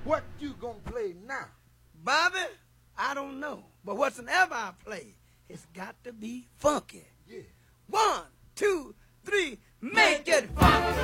What you gonna play now? Bobby, I don't know. But whatsoever I play, it's got to be funky. Yeah.